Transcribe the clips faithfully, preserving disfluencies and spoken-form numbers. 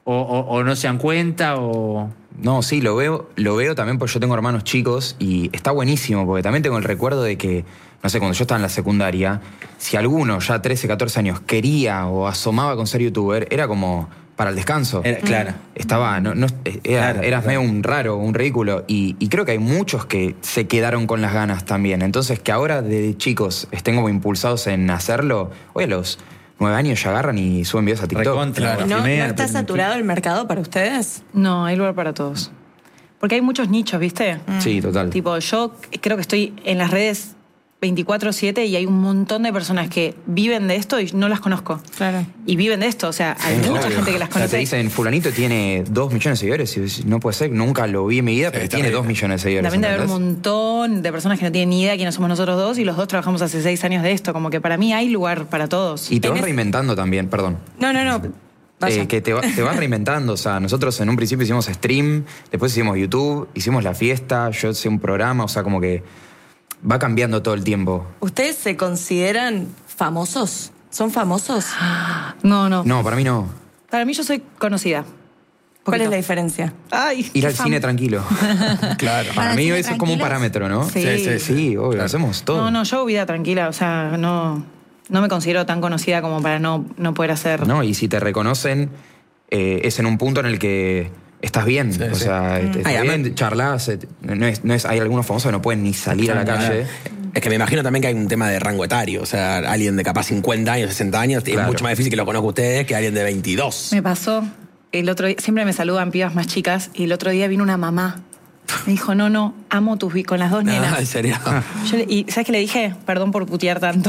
O, o, o no se dan cuenta o... No, sí, lo veo, lo veo también porque yo tengo hermanos chicos y está buenísimo porque también tengo el recuerdo de que, no sé, cuando yo estaba en la secundaria, si alguno ya trece, catorce años quería o asomaba con ser youtuber, era como para el descanso. Era, claro. Estaba, no, no, era, Claro, eras claro. medio un raro, un ridículo y, y creo que hay muchos que se quedaron con las ganas también. Entonces que ahora de chicos estén como impulsados en hacerlo, hoy a los nueve años ya agarran y suben videos a TikTok. Recontra, ¿No, ¿No filmean, está aprenden saturado el mercado para ustedes? No, hay lugar para todos. Porque hay muchos nichos, ¿viste? Sí, total. Tipo, yo creo que estoy en las redes veinticuatro siete y hay un montón de personas que viven de esto y no las conozco. Claro. Y viven de esto, o sea, hay Sí, mucha obvio. gente que las O sea, te conoce. dicen, fulanito tiene dos millones de seguidores. Y decís, no puede ser, nunca lo vi en mi vida, pero está tiene bien. dos millones de seguidores. También debe haber un ¿entendés? montón de personas que no tienen ni idea de quiénes somos nosotros dos y los dos trabajamos hace seis años de esto. Como que para mí hay lugar para todos. Y te vas Tenés- reinventando también, perdón. No, no, no. Vaya. Eh, que te, va- te vas reinventando. O sea, nosotros en un principio hicimos stream, después hicimos YouTube, hicimos la fiesta, yo hice un programa, o sea, como que va cambiando todo el tiempo. ¿Ustedes se consideran famosos? ¿Son famosos? No, no, No, para mí no. Para mí yo soy conocida. ¿Cuál Poquito. es la diferencia? Ay, Ir qué al fam- cine tranquilo. Claro. Para al mí cine eso es como un tranquilos? parámetro, ¿no? Sí. Sí, sí, Sí, obvio, Claro. hacemos todo. No, no, yo hago vida tranquila, o sea, no, no me considero tan conocida como para no, no poder hacer. No, y si te reconocen, eh, es en un punto en el que estás bien. Sí, o sí. sea, Mm. estás Ay, bien, además- charlas. eh, No es, no es, hay algunos famosos que no pueden ni salir a la calle. Es que me imagino también que hay un tema de rango etario. O sea, alguien de capaz cincuenta años, sesenta años, es Claro. mucho más difícil que lo conozca ustedes que alguien de veintidós. Me pasó, el otro día, siempre me saludan pibas más chicas, y el otro día vino una mamá. Me dijo, no, no, amo tus vi con las dos nenas. Ah, ¿en serio? Yo le- y ¿sabes qué le dije? Perdón por putear tanto.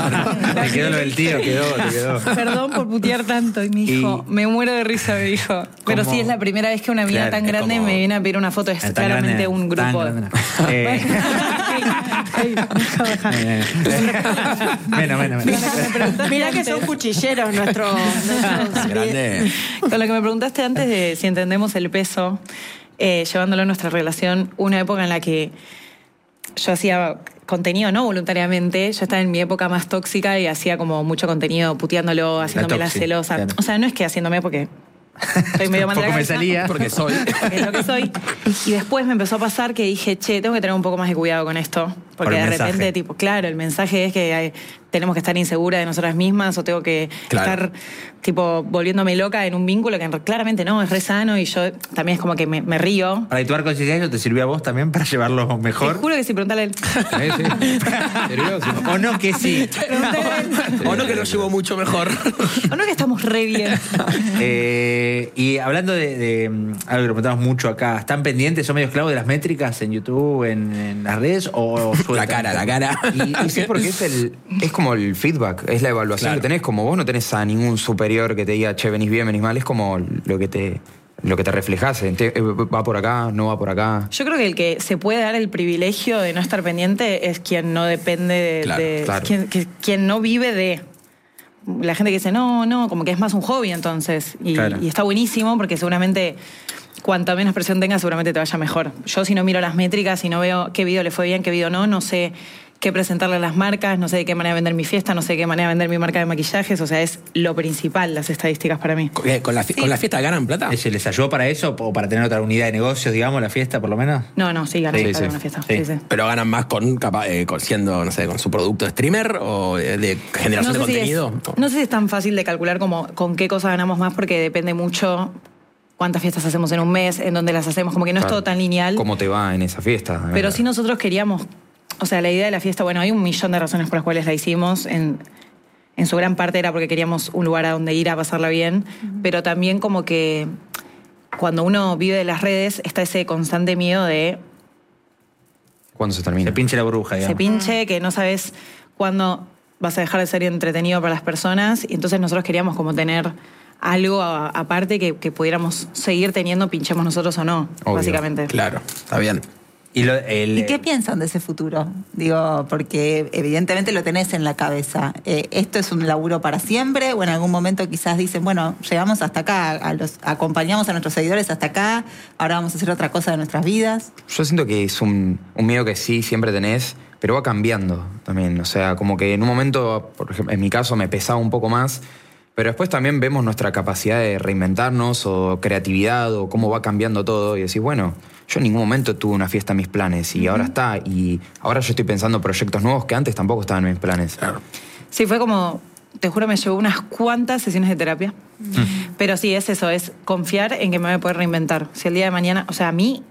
Te quedó lo del tío, quedó, te quedó. Perdón por putear tanto. Y me dijo, me muero de risa, me dijo. Pero ¿Cómo? sí es la primera vez que una mina Claro, tan es grande como- me viene a pedir una foto. Es Tan claramente grande, un tan grupo. grande. Eh, Ey, deja bajar. eh, Menos, menos, menos. Mirá que son cuchilleros nuestros... nuestros- Grande. Con lo que me preguntaste antes de si entendemos el peso, eh, llevándolo a nuestra relación, una época en la que yo hacía contenido no voluntariamente, yo estaba en mi época más tóxica y hacía como mucho contenido puteándolo, haciéndome la tóxica, celosa. claro. O sea, no es que haciéndome porque soy medio mal de la Poco me cabeza, salía. Porque soy. porque es lo que soy. Y después me empezó a pasar que dije, che, tengo que tener un poco más de cuidado con esto. Por Porque el de mensaje. repente, tipo, claro, el mensaje es que hay- tenemos que estar inseguras de nosotras mismas o tengo que Claro. estar, tipo, volviéndome loca en un vínculo que claramente no, es re sano y yo también es como que me, me río. Para actuar con eso te sirvió a vos también para llevarlo Te mejor. juro que si preguntale a él. Eh, sí. Serioso. O no que sí. Preguntale a él. O no que lo llevo mucho mejor. O no que estamos re bien. Eh, y hablando de, de, mm, algo que lo preguntamos mucho acá, ¿están pendientes, son medio esclavos de las métricas en YouTube, en, en las redes? O La sueltan? cara, la cara. Y, y sí, porque es, el, es como el feedback, es la evaluación Claro. que tenés. Como vos no tenés a ningún superior que te diga, che, venís bien, venís mal, es como lo que te, lo que te reflejás. Ente- Va por acá, no va por acá. Yo creo que el que se puede dar el privilegio de no estar pendiente es quien no depende de... Claro, de- claro. Quien, que- quien no vive de... La gente que dice, no, no, como que es más un hobby entonces. Y, Claro. y está buenísimo porque seguramente cuanta menos presión tengas seguramente te vaya mejor. Yo si no miro las métricas y no veo qué video le fue bien, qué video no, no sé qué presentarle a las marcas, no sé de qué manera vender mi fiesta, no sé de qué manera vender mi marca de maquillajes. O sea, es lo principal, las estadísticas para mí. ¿Con, con la, fi- ¿Con la fiesta ganan plata? ¿Se les ayudó para eso o para tener otra unidad de negocios, digamos, la fiesta por lo menos? No, no, sí, gané Sí, para sí. una fiesta. Sí. Sí, sí. Pero ganan más con, capa- eh, con siendo, no sé, con su producto de streamer o de, de generación de sé si es- contenido. no sé si es tan fácil de calcular como con qué cosas ganamos más porque depende mucho cuántas fiestas hacemos en un mes, en dónde las hacemos, como que no es Claro. todo tan lineal. ¿Cómo te va en esa fiesta? Pero sí nosotros queríamos, o sea, la idea de la fiesta, bueno, hay un millón de razones por las cuales la hicimos. En, en su gran parte era porque queríamos un lugar a donde ir a pasarla bien, pero también como que cuando uno vive de las redes está ese constante miedo de ¿Cuándo se termina? Se pinche la burbuja, se digamos. pinche, que no sabes cuándo vas a dejar de ser entretenido para las personas. Y entonces nosotros queríamos como tener algo a- aparte que, que pudiéramos seguir teniendo, pinchemos nosotros o no, Obvio. básicamente. Claro, está bien. Y, lo- el- ¿Y qué piensan de ese futuro? Digo, porque evidentemente lo tenés en la cabeza. Eh, ¿Esto es un laburo para siempre? ¿O en algún momento quizás dicen, bueno, llegamos hasta acá, a los, acompañamos a nuestros seguidores hasta acá, ahora vamos a hacer otra cosa de nuestras vidas? Yo siento que es un, un miedo que sí siempre tenés, pero va cambiando también. O sea, como que en un momento, por ejemplo, en mi caso me pesaba un poco más, Pero después también vemos nuestra capacidad de reinventarnos o creatividad o cómo va cambiando todo y decís, bueno, yo en ningún momento tuve una fiesta en mis planes y uh-huh. ahora está. Y ahora yo estoy pensando proyectos nuevos que antes tampoco estaban en mis planes. Claro. Sí, fue como, te juro, me llevó unas cuantas sesiones de terapia. Uh-huh. Pero sí, es eso, es confiar en que me voy a poder reinventar. Si el día de mañana, o sea, a mí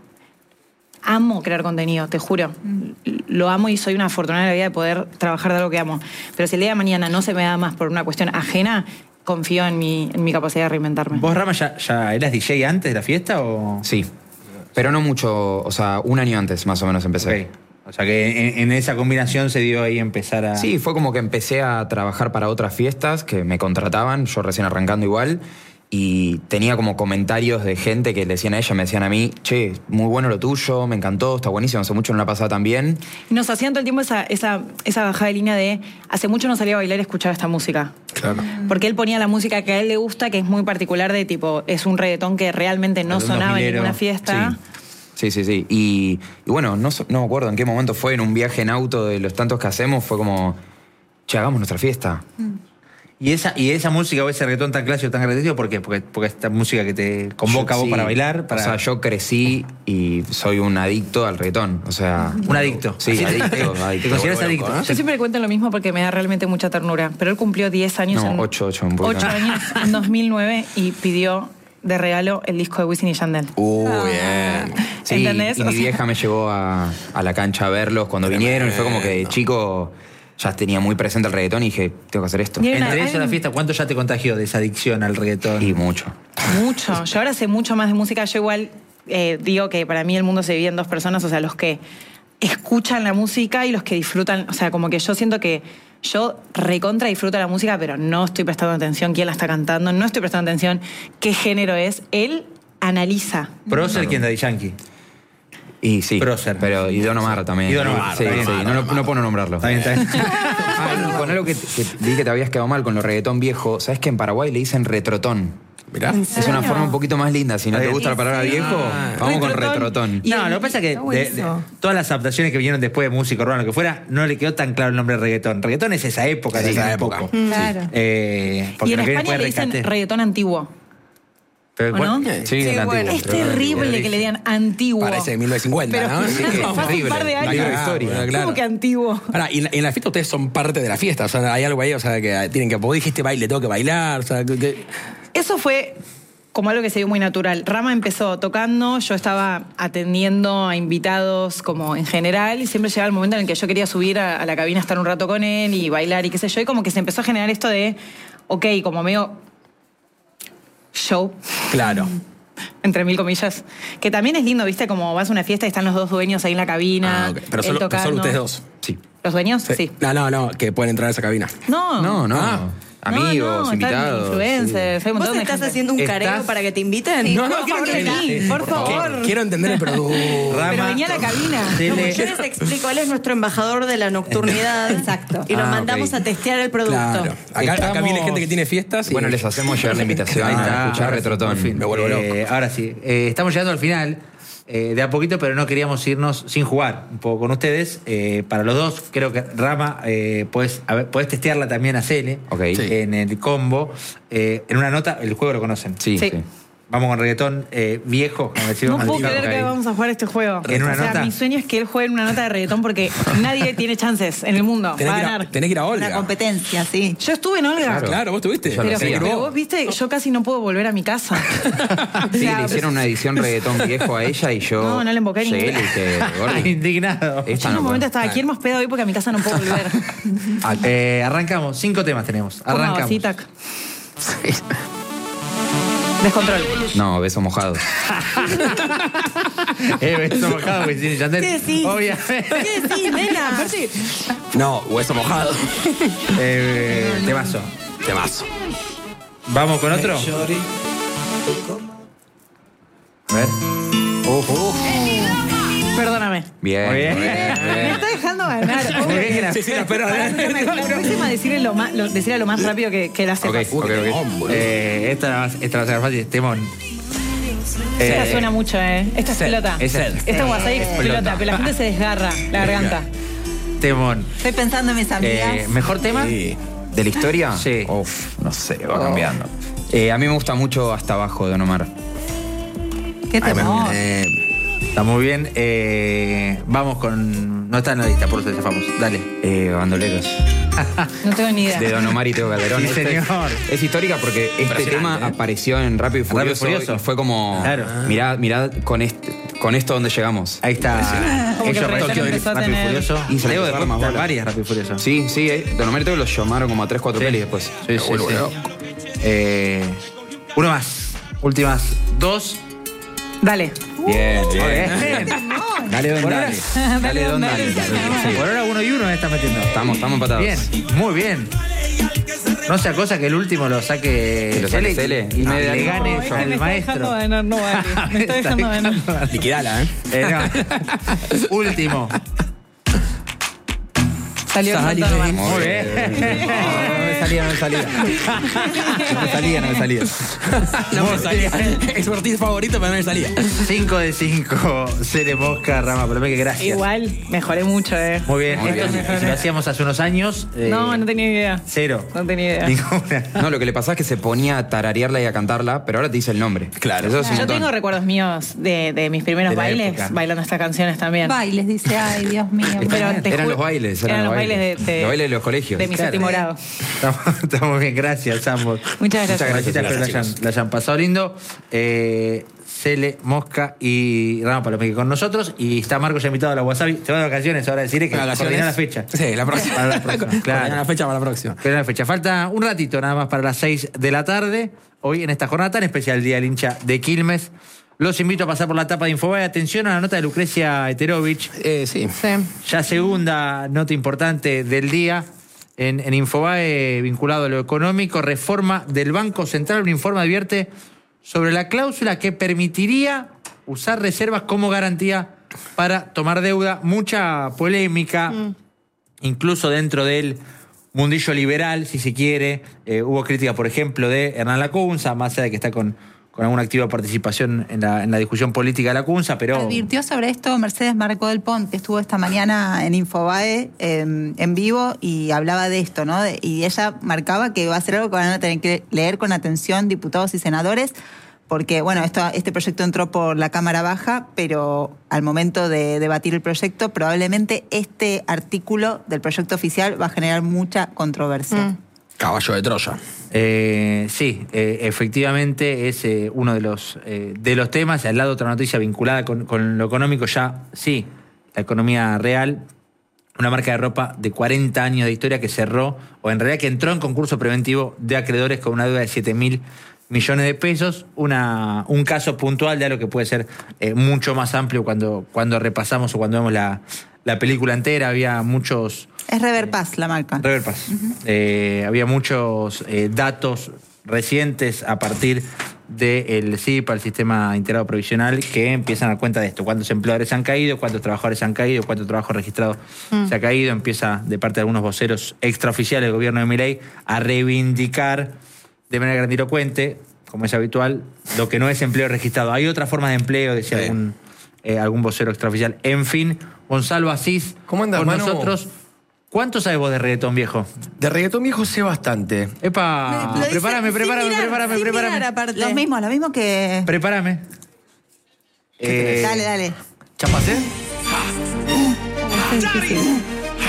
amo crear contenido, te juro. Uh-huh. Lo amo y soy una afortunada en la vida de poder trabajar de algo que amo. Pero si el día de mañana no se me da más por una cuestión ajena, confío en mi, en mi capacidad de reinventarme. ¿Vos, Rama, ya, ya eras D J antes de la fiesta o...? Sí, pero no mucho, o sea, un año antes más o menos empecé. Okay. O sea que en, en esa combinación se dio ahí empezar a... Sí, fue como que empecé a trabajar para otras fiestas que me contrataban, yo recién arrancando igual, y tenía como comentarios de gente que le decían a ella, me decían a mí, che, muy bueno lo tuyo, me encantó, está buenísimo, hace mucho no la pasaba tan bien. Y nos hacían todo el tiempo esa, esa, esa bajada de línea de hace mucho no salía a bailar y escuchaba esta música. Claro. Porque él ponía la música que a él le gusta, que es muy particular de tipo, es un reggaetón que realmente no sonaba en ninguna fiesta. Sí, sí, sí. sí. Y, y bueno, no, no me acuerdo en qué momento fue, en un viaje en auto de los tantos que hacemos, fue como, che, hagamos nuestra fiesta. Mm. ¿Y esa, y esa música o ese reggaetón tan clásico, tan característico, por qué? Porque, porque esta música que te convoca yo, a vos sí, para bailar. Para... O sea, yo crecí y soy un adicto al reggaetón. O sea. ¿Un adicto? Sí, adicto. ¿Te consideras adicto? ¿eh? Yo siempre le cuento lo mismo porque me da realmente mucha ternura. Pero él cumplió diez años. No, en, ocho, ocho, un poco. ocho años en dos mil nueve y pidió de regalo el disco de Wisin y Yandel. Uh, bien. Sí, ¿entendés? y mi o sea... vieja me llevó a, a la cancha a verlos cuando Tremendo. vinieron. Y fue como que de chico ya tenía muy presente el reggaetón y dije, tengo que hacer esto. Una, Entre eso y la fiesta, ¿cuánto ya te contagió de esa adicción al reggaetón? Y mucho. Mucho. Yo ahora sé mucho más de música. Yo igual eh, digo que para mí el mundo se divide en dos personas, o sea, los que escuchan la música y los que disfrutan. O sea, como que yo siento que yo recontra disfruto la música, pero no estoy prestando atención quién la está cantando, no estoy prestando atención qué género es. Él analiza. ¿Prócer quién? Daddy Yankee. Y sí, Prócer. Pero y Don Omar también. Y Don Omar. Sí, sí, no, no, no puedo nombrarlo. Está bien, está bien. Ah, y con algo que, que vi que te habías quedado mal con los reggaetón viejo, ¿sabes que en Paraguay le dicen retrotón? Mirá. Es una forma un poquito más linda. Si no te gusta la palabra viejo, vamos con retrotón. No, lo que pasa es que de, de, todas las adaptaciones que vinieron después de música urbana, lo que fuera, no le quedó tan claro el nombre de reggaetón. Reggaetón es esa época, es de esa un época. poco. Claro. Eh, y en España le dicen recate. reggaetón antiguo. Pero, ¿o no? Sí, Sí, el bueno. antiguo. Es terrible que le digan antiguo. Parece de mil novecientos cincuenta, pero ¿no? Sí, es no, hace un par de años. Claro, historia. Claro. ¿Cómo que antiguo? Ahora, y en, la, en la fiesta ustedes son parte de la fiesta, o sea, hay algo ahí, o sea, que tienen que, vos dijiste baile, tengo que bailar, o sea, que... que... Eso fue como algo que se dio muy natural. Rama empezó tocando, yo estaba atendiendo a invitados como en general y siempre llegaba el momento en el que yo quería subir a, a la cabina, estar un rato con él y bailar y qué sé yo, y como que se empezó a generar esto de, ok, como medio show. Claro. Entre mil comillas. Que también es lindo, ¿viste? Como vas a una fiesta y están los dos dueños ahí en la cabina. Ah, okay. Pero él solo, pero tocando. solo ustedes dos. Sí. ¿Los dueños? Sí. sí. No, no, no, que pueden entrar a esa cabina. No. No, no. Ah. Amigos, no, no, invitados. Influencers, Sí. hay un ¿Vos montón de estás gente. haciendo un ¿Estás? careo para que te inviten? No, no, por quiero favor, que- vení, por favor. Quiero entender el producto. Pero venía a la cabina. Tele- Yo les explico, él es nuestro embajador de la nocturnidad. Exacto. Y lo Ah, mandamos ok. a testear el producto. Claro. Acá, acá Estamos- viene gente que tiene fiestas y... Bueno, les hacemos llegar la invitación Ahí está, a escuchar ahora sí, retrotón. por fin. Me vuelvo Eh, ahora sí. Eh, estamos llegando al final. Eh, de a poquito, pero no queríamos irnos sin jugar un poco con ustedes. Eh, para los dos, creo que Rama, eh, podés, a ver, podés testearla también a Cele Ok. Sí. en el combo. Eh, en una nota, el juego lo conocen. Sí, Sí. sí. Vamos con reggaetón eh, viejo, como decimos. No puedo antiguo. creer que Ok. vamos a jugar este juego. ¿En una o sea, nota? mi sueño es que él juegue en una nota de reggaetón porque nadie tiene chances en el mundo. Tenés Va a que, ir a, ganar. tenés que ir a Olga. Una competencia, sí. Yo estuve en Olga. Claro. Claro, vos tuviste. Yo lo Pero, hacía. pero vos viste, yo casi no puedo volver a mi casa. O Sí, sea, le hicieron una edición reggaetón viejo a ella y yo. No, no le invoqué llegué y ninguna. le dije, Gordi, Indignado. esta Yo en no un momento puede. estaba aquí más pedo hoy porque a mi casa no puedo volver. Ah, eh, arrancamos. Cinco temas tenemos. ¿Cómo hago Arrancamos. así, tac? Descontrol. No, beso mojado. eh, beso mojado, Wisin y Yandel. ¿Qué decís? Obviamente. ¿Qué decís, nena? No, hueso mojado. Eh, temazo. Temazo. ¿Vamos con otro? A ver. Perdóname. Bien. Muy bien. Me está dejando ganar. Muy bien, gracias. Sí, sí, la espera. La próxima decirle lo más, lo, decirle lo más rápido que, que la Ok, sepas. ok, ok. Eh, esta, va- esta va a ser fácil. Temón. Esta Eh, suena mucho, ¿eh? Esta explota. es el- Esta WhatsApp explota, pero la gente se desgarra la garganta. Temón. Estoy pensando en mis amigas. Eh, ¿Mejor tema? Sí. ¿De la historia? Sí. Uf, no sé, va cambiando. Eh, a mí me gusta mucho Hasta Abajo de Don Omar. ¿Qué Ay, temor? eh, Está muy bien. Eh, vamos con... No está en la lista, por eso zafamos. Dale. Eh, Bandoleros. No tengo ni idea. De Don Omar y Teo Calderón. Sí, Este- señor. Es histórica porque este Impresionante, tema ¿eh? apareció en Rápido y Rápido y Furioso. Furioso. Y fue como, Claro. mirá, mirá con, este, con esto donde llegamos. Ahí está. Como que Ellos recién Tokio, empezó a Rápido y tener- Furioso. Y se le Leo empezaron después más está bolas. varias Rápido y Furioso. Sí, sí, eh, Don Omar y Teo los llamaron como a tres, cuatro Sí. pelis después. Sí, sí, vuelvo sí. loco. Eh, uno más. Últimas dos. Dale. Bien, Muy bien. bien. Dale, Don, Por dale. ahora- Dale, Don, dale. dale. Sí. Por ahora uno y uno me está metiendo. Estamos, estamos empatados. Bien, muy bien. No sea cosa que el último lo saque Que lo saque Cele Cele. y No, me no, le no, gane es que al me está maestro. dejando ganar, no vale. Me está dejando ganar. liquidala, ¿eh? Eh, no. Último. Salió el Salió, Santa eh. Nomás. Muy bien. No, no me salía, no me salía. No me salía, no me salía. No me salía. Es su artista favorito, pero no me salía. cinco de cinco. Cere Mosca, Rama Palomeque, gracias. Igual, mejoré mucho, eh. Muy bien. Muy Esto bien. si- si lo hacíamos hace unos años. eh, No, no tenía idea. Cero. No tenía idea. Ninguna. No, lo que le pasaba es que se ponía a tararearla y a cantarla, pero ahora te dice el nombre. Claro. Eso es un Yo montón. tengo recuerdos míos de, de mis primeros De la bailes, época. bailando estas canciones también. Bailes, dice, ay, Dios mío. Pero te Eran ju- los bailes, eran, eran los los bailes de- de- los bailes de los colegios. De mi Claro. séptimo grado. Estamos, estamos bien, gracias, ambos. Muchas gracias. Muchas gracias. Espero que la hayan, la hayan pasado lindo. Eh, Cele, Mosca y Rama Palomeque con nosotros. Y está Marco ya invitado a la Wasabi. Se va de vacaciones ahora, decirle que ¿Vacaciones? coordinar la fecha. Sí, la próxima. Para la próxima, claro. Coordinar la fecha para la próxima. Pero la fecha. Falta un ratito nada más para las seis de la tarde. Hoy en esta jornada tan especial, Día del Hincha de Quilmes. Los invito a pasar por la tapa de Infobae. Atención a la nota de Lucrecia Eterovich. Eh, sí. Sí. Ya segunda nota importante del día en, en Infobae vinculado a lo económico. Reforma del Banco Central. Un informe advierte sobre la cláusula que permitiría usar reservas como garantía para tomar deuda. Mucha polémica, incluso dentro del mundillo liberal, si se quiere. Eh, hubo crítica, por ejemplo, de Hernán Lacunza, más allá de que está con, con alguna activa participación en la, en la discusión política de Lacunza, pero... Advirtió sobre esto Mercedes Marcó del Pont, que estuvo esta mañana en Infobae eh, en vivo y hablaba de esto, ¿no? De- y ella marcaba que va a ser algo que van a tener que leer con atención diputados y senadores, porque, bueno, esto, este proyecto entró por la Cámara Baja, pero al momento de debatir el proyecto, probablemente este artículo del proyecto oficial va a generar mucha controversia. Caballo de Troya. Eh, sí, eh, efectivamente es eh, uno de los, eh, de los temas. Al lado otra noticia vinculada con, con lo económico, ya sí, la economía real. Una marca de ropa de cuarenta años de historia que cerró, o en realidad que entró en concurso preventivo de acreedores con una deuda de siete mil millones de pesos. Una, un caso puntual de algo que puede ser eh, mucho más amplio cuando, cuando repasamos o cuando vemos la, la película entera. Había muchos... Es Rever Paz la marca. Rever Paz. Eh, había muchos eh, datos recientes a partir del S I P, el Sistema Integrado Provisional, que empiezan a dar cuenta de esto. Cuántos empleadores han caído, cuántos trabajadores han caído, cuántos trabajos registrados se ha caído. Empieza, de parte de algunos voceros extraoficiales del gobierno de Milei, a reivindicar de manera grandilocuente, como es habitual, lo que no es empleo registrado. Hay otras formas de empleo, decía Sí. algún, eh, algún vocero extraoficial. En fin, Gonzalo Asís, ¿Cómo andás, con Manu? nosotros. ¿Cuánto sabes vos de reggaetón, viejo? De reggaetón viejo sé bastante. Epa, Lo dice prepárame, sin prepárame, mirar, prepárame, sin prepárame. mirar, aparte. Lo mismo, lo mismo que... Prepárame. Eh, Dale, dale. ¿Chapacé? Este es difícil.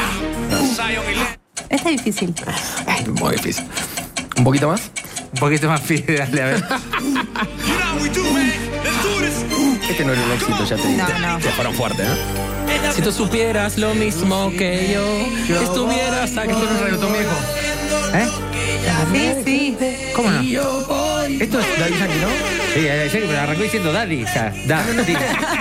Este es difícil. Muy difícil. ¿Un poquito más? Un poquito más pide, dale, a ver. Este no era un éxito, ya te digo. No, no. Se fueron fuertes, ¿eh? Si tú supieras lo mismo que yo, estuvieras aquí. Esto no es reggaetón viejo. ¿Eh? Sí, sí. ¿Cómo no? Esto es Daddy Yankee, ¿no? Sí, ya, ya, pero arrancó diciendo Daddy, ya. Da, sí.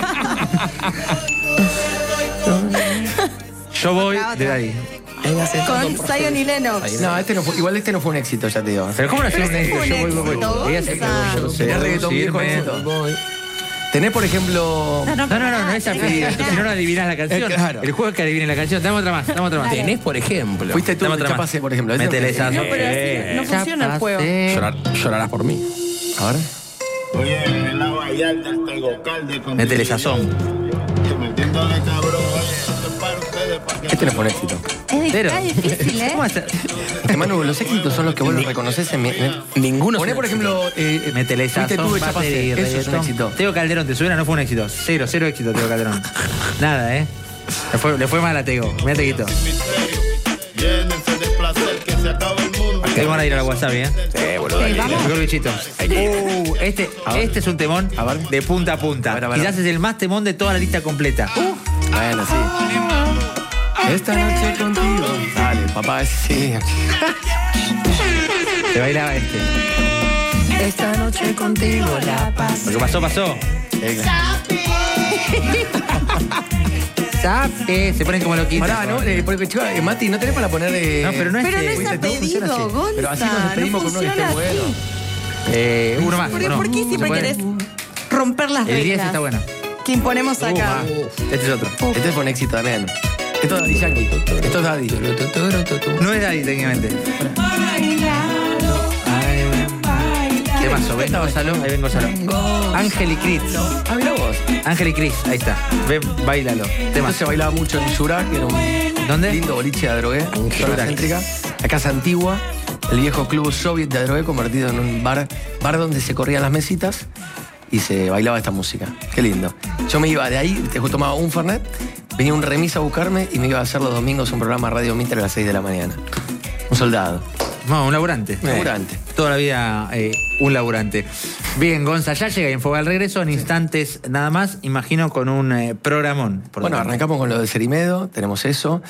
Yo voy de Daddy. Con Zion y Lennox. No, este no fue, igual este no fue un éxito, ya te digo. Pero ¿cómo lo hacemos? Pero ese fue Yo un voy, voy, voy. éxito, Ella se Gonza. yo sé Tenés reggaetón viejo seducirme. éxito. Voy. Tenés, por ejemplo... No, no, no, no es así. Si no, no adivinás la canción. Eh, claro. El juego es que adivinen la canción. Dame otra más, dame otra más. Tenés, por ejemplo. Fuiste tú, Dame otra ya más. pasé, por ejemplo. Ese Métele es- esa. No, pero así no funciona el juego. Llorar- llorarás por mí. A ver. Oye, en la Vallarta, el Tegocalde con Métele sazón. Metiéndole cabrón, oye, esto es para ustedes, Este no fue un éxito. Es, di- Pero- está difícil, ¿eh? ¿Cómo hacer? Es que, Manu, los éxitos son los que vos los reconoces en mi- en- Ninguno Poné, es un por ejemplo, eh, eh, Métele fuiste tú, ya batería, pasé. Eso es un reggaetón. éxito. Teo Calderón, ¿te suena? No fue un éxito. Cero, cero éxito, Teo Calderón. Nada, ¿eh? Le fue, le fue mal a Tego. Mira, Teguito. Llénense de placer que se acaba el mundo. Tengo ganas de ir a la WhatsApp, ¿eh? Eh, boludo. Sí, vamos. Mejor bichito. Uh, este, este es un temón A ver. de punta a punta. A ver, a ver, Quizás a ver. es el más temón de toda la lista completa. Bueno, sí. Esta noche contigo. Dale, papá, sí. Se bailaba este. Esta noche contigo la paz. Lo que pasó, pasó. Sape. Se ponen como loquitos. Pará, ¿no? Eh, porque, chico, eh, Mati, ¿no tenés para poner...? eh, No, pero no es Pero no que- es a ¿viste? Todo funciona pedido, así. Gonza. Pero así nos despedimos no con uno que esté funciona bueno. así. Eh, uno más. ¿Por, uno. por qué ¿Se siempre puede? querés romper las El reglas? diez está bueno. Que imponemos Uh, acá. más. Este es otro. Este fue un éxito también. Esto es Daddy Yankee. Esto es Daddy. No es Daddy técnicamente. ¿Qué pasó? ¿Ven Gonzalo? Ahí ven Gonzalo. Ángel y Cris. Ah, mirá vos. Ángel y Cris, ahí está. Ven, bailalo. Esto Tema. se bailaba mucho en Yura, que era un ¿Dónde? lindo boliche de Adrogué, en zona Yura. céntrica. La casa antigua, el viejo club soviet de Adrogué, convertido en un bar, bar donde se corrían las mesitas y se bailaba esta música. Qué lindo. Yo me iba de ahí, te tomaba un Fernet, venía un remis a buscarme y me iba a hacer los domingos un programa Radio Mitre a las seis de la mañana. Un soldado. No, un laburante. Laburante. Toda la vida eh, un laburante. Bien, Gonza, ya llega Infoba al regreso en instantes nada más, imagino con un eh, programón. por Bueno, delante. arrancamos con lo del Cerimedo, tenemos eso.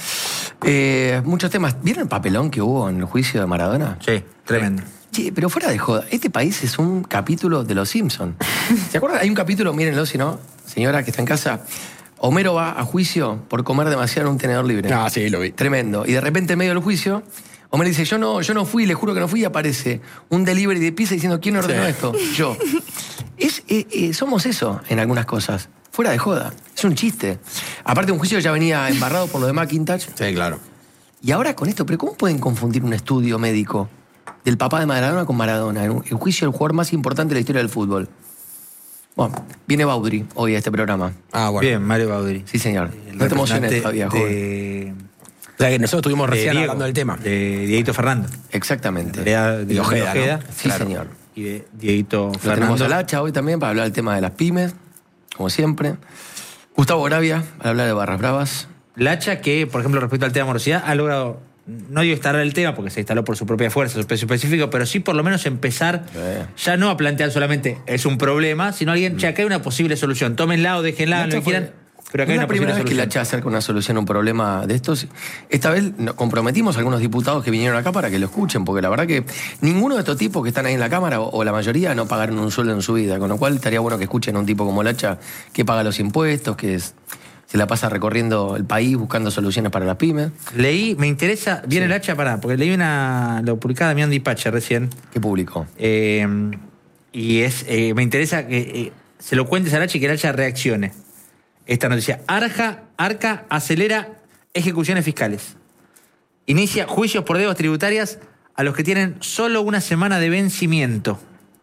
Eh, muchos temas. ¿Vieron el papelón que hubo en el juicio de Maradona? Sí, tremendo. Sí, pero fuera de joda, este país es un capítulo de Los Simpsons. ¿Se acuerdan? Hay un capítulo, mírenlo si no, señora que está en casa. Homero va a juicio por comer demasiado en un tenedor libre. Ah, sí, lo vi. Tremendo. Y de repente en medio del juicio, Homero dice, yo no, yo no fui, le juro que no fui, y aparece un delivery de pizza diciendo, ¿quién ordenó Sí. esto? Yo. Es, eh, eh, somos eso en algunas cosas. Fuera de joda. Es un chiste. Aparte, un juicio ya venía embarrado por lo de Macintosh. Sí, claro. Y ahora con esto, ¿pero cómo pueden confundir un estudio médico del papá de Maradona con Maradona? En un- el juicio del jugador más importante de la historia del fútbol. Bueno, viene Baudry hoy a este programa. Ah, bueno. Bien, Mario Baudry. Sí, señor. El No te emociones representante todavía, joven. de, O sea, que nosotros estuvimos de recién Diego, hablando del tema. De Dieguito Fernando. Exactamente. De, de Y Ojeda, ¿no? Sí, señor. Y de Dieguito Lo tenemos Fernando. al Hacha hoy también para hablar del tema de las pymes, como siempre. Gustavo Gravia para hablar de Barras Bravas. Lacha, que, por ejemplo, respecto al tema morosidad, ha logrado, no digo instalar el tema, porque se instaló por su propia fuerza, su precio específico, pero sí por lo menos empezar Sí. ya no a plantear solamente es un problema, sino alguien, che, acá hay una posible solución. Tómenla o déjenla, lo Lacha que fue- quieran, pero acá hay es la una primera posible vez que la solución. Hacha acerca una solución a un problema de estos. Esta vez nos comprometimos a algunos diputados que vinieron acá para que lo escuchen, porque la verdad que ninguno de estos tipos que están ahí en la Cámara, o, o la mayoría, no pagaron un sueldo en su vida, con lo cual estaría bueno que escuchen a un tipo como Lacha que paga los impuestos, que es- se la pasa recorriendo el país buscando soluciones para las pymes. Leí, me interesa, viene Sí. el hacha, pará, porque leí una, lo publicada Damián Dipache recién, ¿Qué publicó? eh, y es, eh, me interesa que eh, se lo cuentes al hacha y que el hacha reaccione. Esta noticia, Arja, Arca acelera ejecuciones fiscales. Inicia juicios por deudas tributarias a los que tienen solo una semana de vencimiento.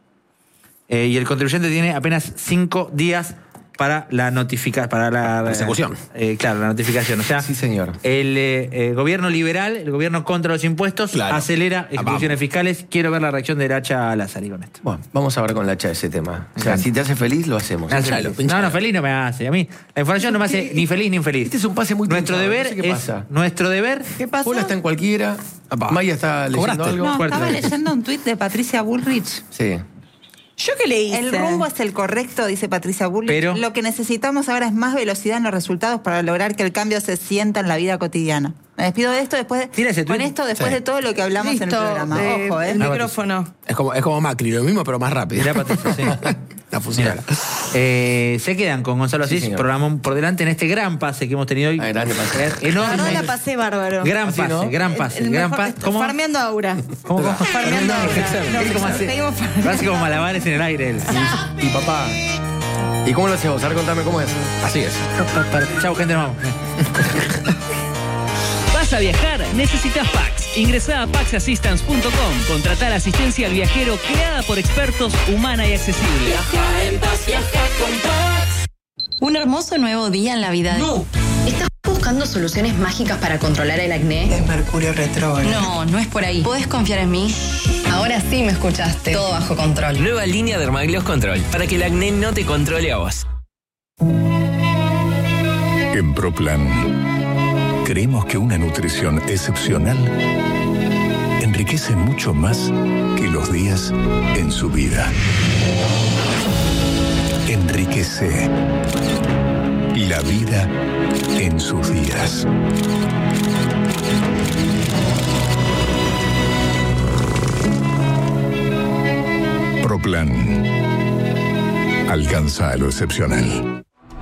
Eh, y el contribuyente tiene apenas cinco días para la notificación, para la Persecución. Eh, claro, la notificación. O sea, Sí, señor. el eh, eh, gobierno liberal, el gobierno contra los impuestos, Claro. acelera Ah, ejecuciones vamos. fiscales. Quiero ver la reacción de Hacha Lázari con esto. Bueno, vamos a ver con Lacha ese tema. O sea, Encanta. si te hace feliz, lo hacemos. Me hace Pinchalo, feliz. pinchalo. No, no, feliz no me hace. A mí la información no me hace ni feliz ni infeliz. Este es un pase muy Nuestro pinchado, deber no sé qué es pasa. nuestro deber. ¿Qué pasó? Paula está en cualquiera. Apá. Maya está leyendo ¿Cobraste? algo. No, Fuerte. estaba leyendo un tuit de Patricia Bullrich. Sí. ¿Yo qué le hice? El rumbo es el correcto, dice Patricia Bullrich. Pero- Lo que necesitamos ahora es más velocidad en los resultados para lograr que el cambio se sienta en la vida cotidiana. Me despido de esto después Tira ese con tuit. esto después Sí. de todo lo que hablamos en el Listo, programa. eh, Ojo, ¿eh? el Ah, micrófono. Es como, es como Macri, lo mismo, pero más rápido. Mirá, Patricia, sí. La funciona. Mira. Eh, se quedan con Gonzalo Sí, Asís, señor. programón por delante en este gran pase que hemos tenido hoy. Ah, grande pase. Eh, La Enorme. verdad la pasé bárbaro. Gran Así, pase, ¿no? gran El- pase, el gran mejor- pase. ¿Cómo? Farmeando Aura. ¿Cómo? ¿Cómo? Farmeando Aura. No, ¿Viste cómo hace? seguimos farmeando. Hace como malabares en el aire él. Y papá. ¿Y cómo lo haces vos? A ver, contame cómo es. Así es. Chau, gente, nos vamos. ¿Vas a viajar? Necesitas Pax. Ingresá a pax assistance punto com. Contratá la asistencia al viajero creada por expertos, humana y accesible. Un hermoso nuevo día en la vida de... No. ¿Estás buscando buscando soluciones mágicas para controlar el acné? Es Mercurio retrógrado. No, no es por ahí. ¿Podés confiar en mí? Ahora sí me escuchaste. Todo bajo control. Nueva línea Dermagloss Control, para que el acné no te controle a vos. En ProPlan, creemos que una nutrición excepcional enriquece mucho más que los días en su vida. Enriquece la vida en sus días. ProPlan. Alcanza a lo excepcional.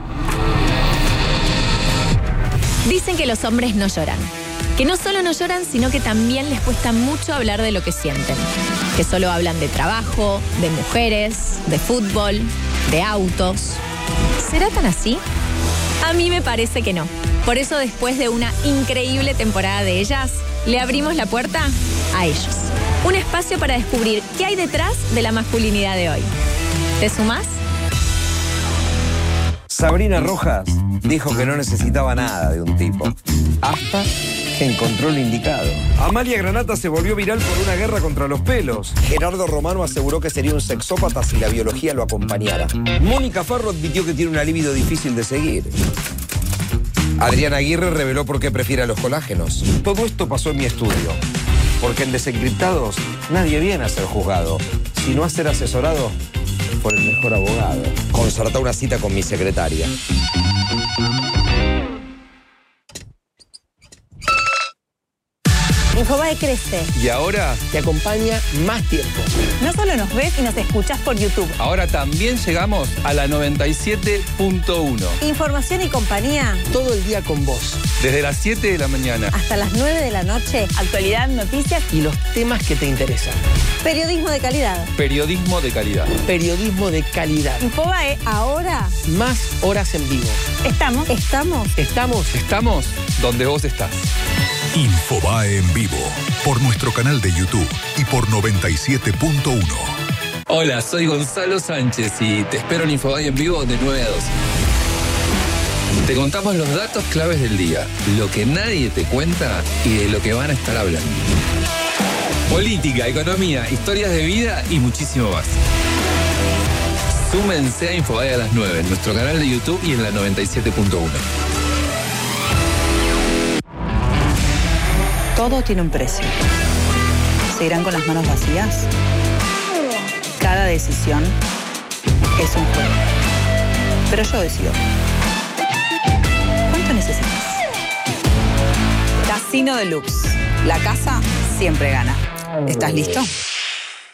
Dicen que los hombres no lloran. Que no solo no lloran, sino que también les cuesta mucho hablar de lo que sienten. Que solo hablan de trabajo, de mujeres, de fútbol, de autos. ¿Será tan así? A mí me parece que no. Por eso, después de una increíble temporada de ellas, le abrimos la puerta a ellos. Un espacio para descubrir qué hay detrás de la masculinidad de hoy. ¿Te sumás? Sabrina Rojas dijo que no necesitaba nada de un tipo, hasta que encontró lo indicado. Amalia Granata se volvió viral por una guerra contra los pelos. Gerardo Romano aseguró que sería un sexópata si la biología lo acompañara. Mónica Farro admitió que tiene una libido difícil de seguir. Adriana Aguirre reveló por qué prefiere a los colágenos. Todo esto pasó en mi estudio, porque en Desencriptados nadie viene a ser juzgado, sino a ser asesorado por el mejor abogado. Concertá una cita con mi secretaria. Infobae crece. Y ahora te acompaña más tiempo. No solo nos ves y nos escuchás por YouTube. Ahora también llegamos a la noventa y siete punto uno. Información y compañía. Todo el día con vos. Desde las siete de la mañana. Hasta las nueve de la noche. Actualidad, noticias. Y los temas que te interesan. Periodismo de calidad. Periodismo de calidad. Periodismo de calidad. Infobae, ahora. Más horas en vivo. Estamos. Estamos. Estamos. Estamos donde vos estás. Infobae en vivo, por nuestro canal de YouTube y por noventa y siete punto uno. Hola, soy Gonzalo Sánchez y te espero en Infobae en vivo de nueve a doce. Te contamos los datos claves del día, lo que nadie te cuenta y de lo que van a estar hablando. Política, economía, historias de vida y muchísimo más. Súmense a Infobae a las nueve en nuestro canal de YouTube y en la noventa y siete punto uno. Todo tiene un precio. ¿Se irán con las manos vacías? Cada decisión es un juego. Pero yo decido. ¿Cuánto necesitas? Casino Deluxe. La casa siempre gana. ¿Estás listo?